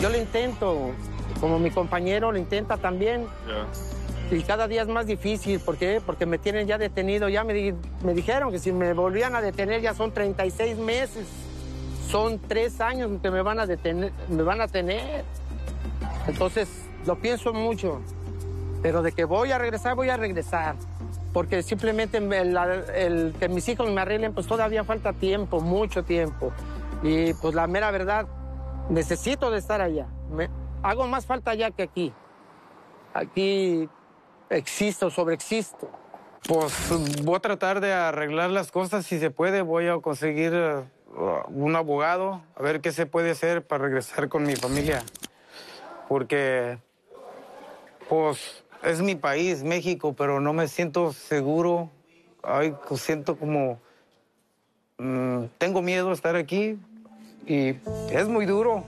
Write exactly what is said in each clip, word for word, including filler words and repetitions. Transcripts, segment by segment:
yo lo intento, como mi compañero lo intenta también. Yeah. Y cada día es más difícil. ¿Por qué? Porque me tienen ya detenido. Ya me, di me dijeron que si me volvían a detener ya son treinta y seis meses. Son tres años que me van a detener, me van a tener. Entonces, lo pienso mucho. Pero de que voy a regresar, voy a regresar. Porque simplemente el, el que mis hijos me arreglen, pues todavía falta tiempo, mucho tiempo. Y pues la mera verdad, necesito de estar allá. Me, hago más falta allá que aquí. Aquí existo, sobreexisto. Pues voy a tratar de arreglar las cosas si se puede. Voy a conseguir uh, un abogado, a ver qué se puede hacer para regresar con mi familia. Porque, pues, es mi país, México, pero no me siento seguro. Ay, siento como... Mmm, tengo miedo de estar aquí y es muy duro.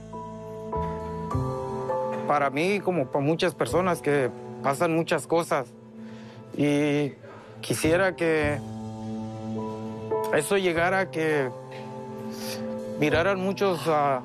Para mí, como para muchas personas que pasan muchas cosas. Y quisiera que eso llegara a que miraran muchos... Uh,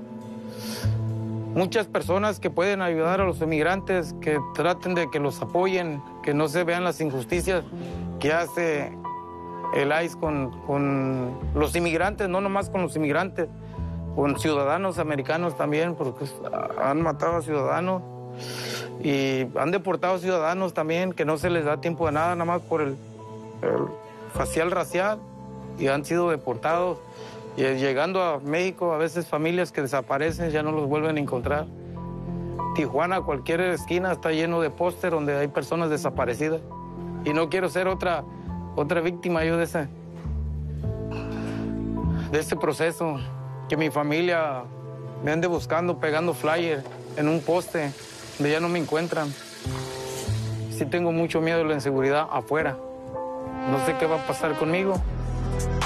Muchas personas que pueden ayudar a los inmigrantes, que traten de que los apoyen, que no se vean las injusticias que hace el I C E con, con los inmigrantes, no nomás con los inmigrantes, con ciudadanos americanos también, porque han matado a ciudadanos y han deportado a ciudadanos también, que no se les da tiempo de nada, nada más por el, el facial racial, y han sido deportados. Y llegando a México, a veces familias que desaparecen ya no los vuelven a encontrar. Tijuana, cualquier esquina está lleno de póster donde hay personas desaparecidas. Y no quiero ser otra, otra víctima yo de ese, de ese proceso. Que mi familia me ande buscando, pegando flyer en un poste donde ya no me encuentran. Sí tengo mucho miedo de la inseguridad afuera. No sé qué va a pasar conmigo.